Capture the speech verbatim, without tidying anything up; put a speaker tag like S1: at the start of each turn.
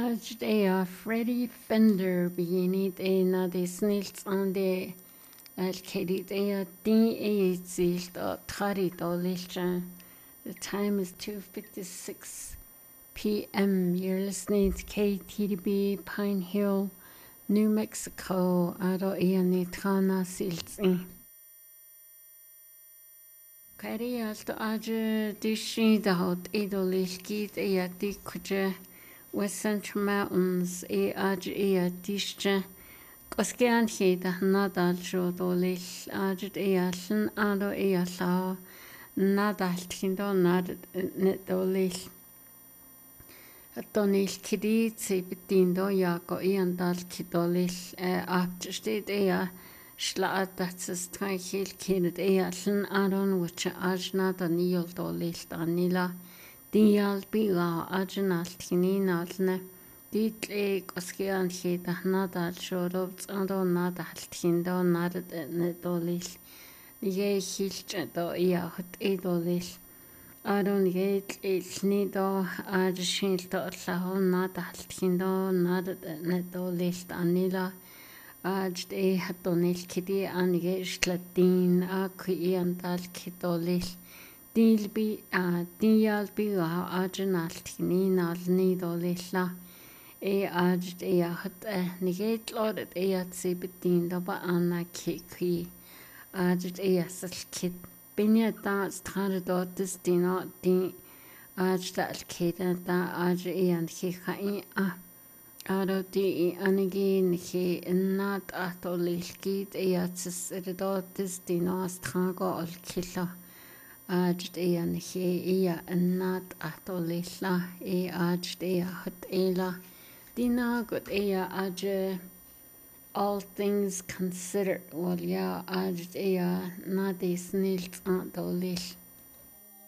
S1: Ajt ea Freddie Fender beginit e na de snilt an de al kedit ea din e zilt o trarit o lilcha. The time is two fifty-six p m. You're listening to K T D B Pine Hill, New Mexico. Ado ea nitrana siltsi. Kari alto aje dishi dahot edo lilkit ea dikuja. West Central Mountains e aj e dische Koskian he da nadal jodolil aj e allen ado e alla nadal tindo nad nedolil Donil kidit se betindo jako e andal kidolil apt steht e slaat dat es tranquil kindet e allen adon which aj nada niol dolil danila Dial biga ajenal tininalne ditle koskian he da nadal shorob ando nadal tindo nad nedolil ye hilch do ya hot edolil aron ye nido ajshil to laho nadal tindo nad nedolil anila aj de hatonil kidi an ye shlatin akhi andal kidolil Dilbi a dialbi a ajenal tininal nidolilla e aj e hat niget lord e at sibetin da ba anna kiki aj e asal kid binya da strade dort destino di aj da kida da aj e an kiki a aro di anigi ni nat atolil kid e at sis dort destino strago al killa Aj ea he ea nat atolilla e aj ea hot ela dina got ea aj all things considered well ya aj ea nadis nilt atolil